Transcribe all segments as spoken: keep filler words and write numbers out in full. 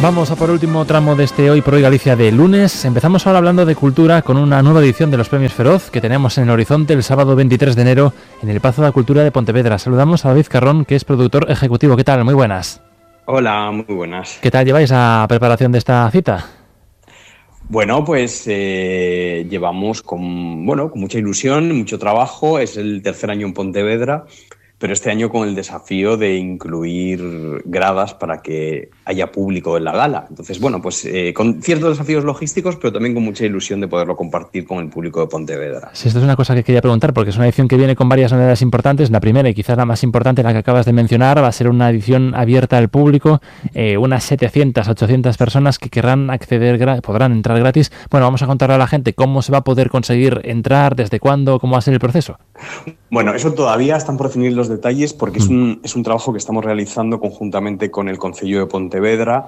Vamos a por el último tramo de este Hoy por Hoy Galicia de lunes. Empezamos ahora hablando de cultura con una nueva edición de los Premios Feroz que tenemos en el horizonte el sábado veintitrés de enero en el Pazo de la Cultura de Pontevedra. Saludamos a David Carrón, que es productor ejecutivo. ¿Qué tal? Muy buenas. Hola, muy buenas. ¿Qué tal lleváis a preparación de esta cita? Bueno, pues eh, llevamos con, bueno, con mucha ilusión, mucho trabajo. Es el tercer año en Pontevedra, pero este año con el desafío de incluir gradas para que haya público en la gala. Entonces, bueno, pues eh, con ciertos desafíos logísticos, pero también con mucha ilusión de poderlo compartir con el público de Pontevedra. Sí, esto es una cosa que quería preguntar, porque es una edición que viene con varias novedades importantes. La primera, y quizás la más importante, la que acabas de mencionar, va a ser una edición abierta al público, eh, unas setecientas, ochocientas personas que querrán acceder, gra- podrán entrar gratis. Bueno, vamos a contarle a la gente cómo se va a poder conseguir entrar, desde cuándo, cómo va a ser el proceso. Bueno, eso todavía están por definir los detalles porque es un, es un trabajo que estamos realizando conjuntamente con el Concello de Pontevedra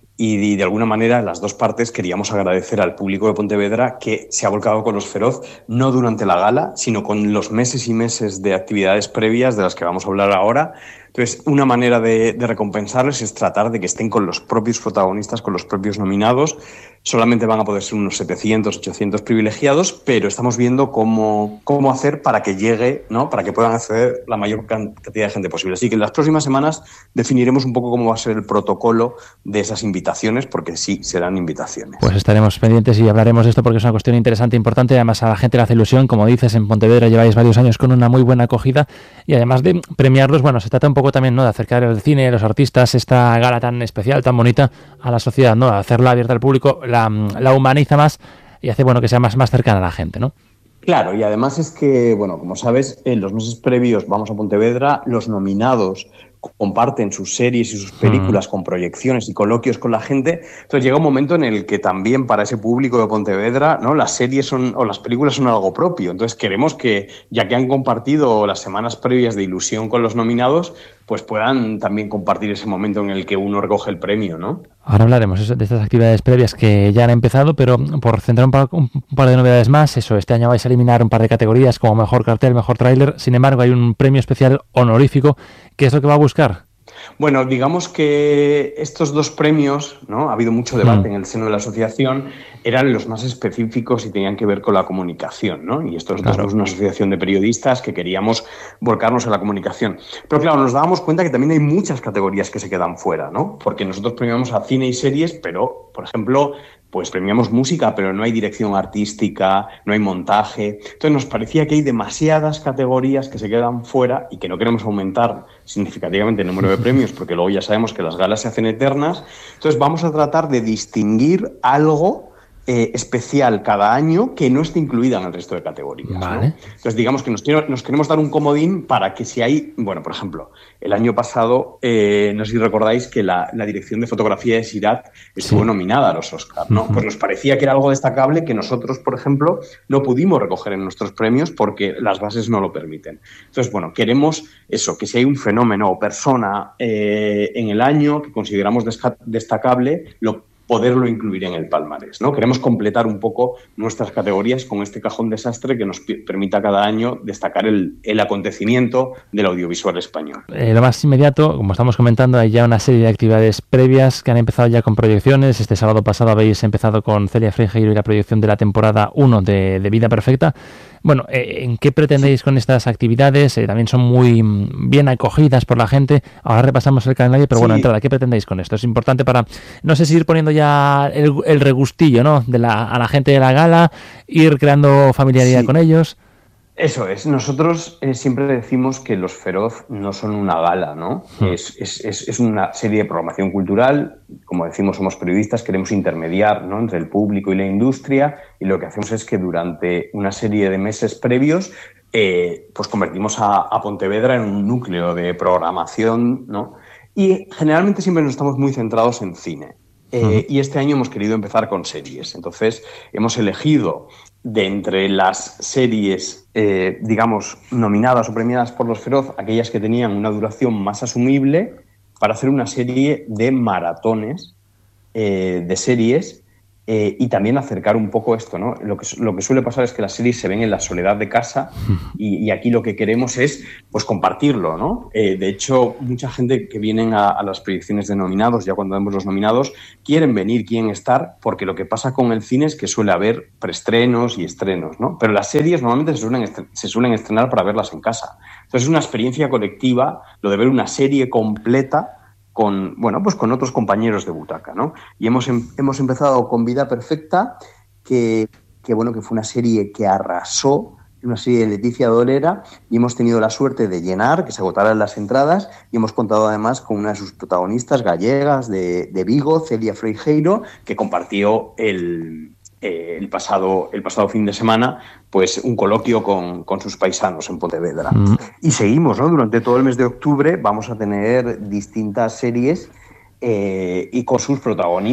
y de, de alguna manera las dos partes queríamos agradecer al público de Pontevedra que se ha volcado con los Feroz no durante la gala, sino con los meses y meses de actividades previas de las que vamos a hablar ahora. Entonces, una manera de, de recompensarles es tratar de que estén con los propios protagonistas, con los propios nominados. Solamente van a poder ser unos setecientos, ochocientos privilegiados, pero estamos viendo cómo, cómo hacer para que llegue, ¿no? Para que puedan acceder la mayor cantidad de gente posible. Así que en las próximas semanas definiremos un poco cómo va a ser el protocolo de esas invitaciones, porque sí, serán invitaciones. Pues estaremos pendientes y hablaremos de esto porque es una cuestión interesante, importante. Además, a la gente le hace ilusión. Como dices, en Pontevedra lleváis varios años con una muy buena acogida y además de premiarlos, bueno, se trata un poco también, ¿no?, de acercar el cine, los artistas, esta gala tan especial, tan bonita a la sociedad, ¿no?, hacerla abierta al público, la, la humaniza más y hace, bueno, que sea más, más cercana a la gente, ¿no? Claro, y además es que, bueno, como sabes, en los meses previos vamos a Pontevedra, los nominados comparten sus series y sus películas mm. con proyecciones y coloquios con la gente. Entonces llega un momento en el que también para ese público de Pontevedra, ¿no?, las series son o las películas son algo propio. Entonces queremos que, ya que han compartido las semanas previas de ilusión con los nominados, pues puedan también compartir ese momento en el que uno recoge el premio, ¿no? Ahora hablaremos de estas actividades previas que ya han empezado, pero por centrar un par, un par de novedades más, eso, este año vais a eliminar un par de categorías como mejor cartel, mejor tráiler. Sin embargo, hay un premio especial honorífico. ¿Qué es lo que va a buscar? Bueno, digamos que estos dos premios, ¿no?, ha habido mucho debate mm. en el seno de la asociación, eran los más específicos y tenían que ver con la comunicación, ¿no? Y esto nosotros somos una asociación de periodistas que queríamos volcarnos a la comunicación. Pero claro, nos dábamos cuenta que también hay muchas categorías que se quedan fuera, ¿no? Porque nosotros premiamos a cine y series, pero, por ejemplo, pues premiamos música, pero no hay dirección artística, no hay montaje. Entonces nos parecía que hay demasiadas categorías que se quedan fuera y que no queremos aumentar significativamente el número de premios, porque luego ya sabemos que las galas se hacen eternas. Entonces vamos a tratar de distinguir algo eh, especial cada año que no esté incluida en el resto de categorías, vale, ¿no? Entonces digamos que nos, quiero, nos queremos dar un comodín para que si hay, bueno, por ejemplo, el año pasado, eh, no sé si recordáis que la, la dirección de fotografía de Sirac estuvo sí. nominada a los Oscar, ¿no? Uh-huh. Pues nos parecía que era algo destacable que nosotros, por ejemplo, no pudimos recoger en nuestros premios porque las bases no lo permiten. Entonces, bueno, queremos eso, que si hay un fenómeno o persona eh, en el año que consideramos desca- destacable, lo poderlo incluir en el palmarés, ¿no? Queremos completar un poco nuestras categorías con este cajón desastre que nos p- permita cada año destacar el, el acontecimiento del audiovisual español. Eh, lo más inmediato, como estamos comentando, hay ya una serie de actividades previas que han empezado ya con proyecciones. Este sábado pasado habéis empezado con Celia Freijeiro y la proyección de la temporada uno de, de Vida Perfecta. Bueno, eh, ¿en qué pretendéis con estas actividades? Eh, también son muy bien acogidas por la gente. Ahora repasamos el calendario, pero sí. bueno, entrada, ¿qué pretendéis con esto? Es importante para, no sé si ir poniendo ya el, el regustillo, ¿no?, de la, a la gente de la gala, ir creando familiaridad sí. con ellos. Eso es. Nosotros eh, siempre decimos que los Feroz no son una gala, ¿no? Mm. Es, es, es, es una serie de programación cultural. Como decimos, somos periodistas, queremos intermediar, ¿no?, entre el público y la industria, y lo que hacemos es que durante una serie de meses previos eh, pues convertimos a, a Pontevedra en un núcleo de programación, ¿no? Y generalmente siempre nos estamos muy centrados en cine. Eh, y este año hemos querido empezar con series. Entonces, hemos elegido de entre las series, eh, digamos, nominadas o premiadas por los Feroz, aquellas que tenían una duración más asumible, para hacer una serie de maratones eh, de series Eh, y también acercar un poco esto, ¿no? Lo que, lo que suele pasar es que las series se ven en la soledad de casa y, y aquí lo que queremos es, pues, compartirlo, ¿no? Eh, de hecho, mucha gente que vienen a, a las proyecciones de nominados, ya cuando vemos los nominados, quieren venir, quieren estar, porque lo que pasa con el cine es que suele haber preestrenos y estrenos, ¿no? Pero las series normalmente se suelen, estre- se suelen estrenar para verlas en casa. Entonces es una experiencia colectiva, lo de ver una serie completa con, bueno, pues con otros compañeros de butaca, ¿no? Y hemos, em, hemos empezado con Vida Perfecta, que, que, bueno, que fue una serie que arrasó, una serie de Leticia Dolera, y hemos tenido la suerte de llenar, que se agotaran las entradas, y hemos contado además con una de sus protagonistas gallegas de, de Vigo, Celia Freijeiro, que compartió el, eh, el, pasado, el pasado fin de semana pues un coloquio con, con sus paisanos en Pontevedra. Mm. Y seguimos, ¿no? Durante todo el mes de octubre vamos a tener distintas series eh, y con sus protagonistas.